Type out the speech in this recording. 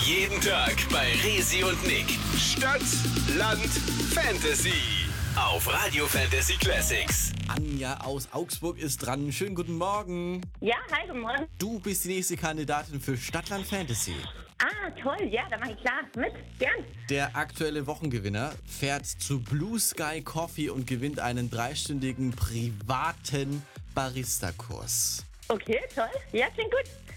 Jeden Tag bei Resi und Nick. Stadt, Land, Fantasy. Auf Radio Fantasy Classics. Anja aus Augsburg ist dran. Schönen guten Morgen. Ja, hi, guten Morgen. Du bist die nächste Kandidatin für Stadtland Fantasy. Ah, toll, ja, da mache ich klar. Mit, gern. Der aktuelle Wochengewinner fährt zu Blue Sky Coffee und gewinnt einen 3-stündigen privaten Barista-Kurs. Okay, toll. Ja, klingt gut.